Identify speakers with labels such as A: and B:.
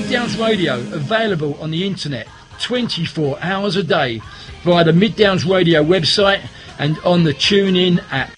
A: Mid Downs Radio, available on the internet 24 hours a day via the Mid Downs Radio website and on the TuneIn app.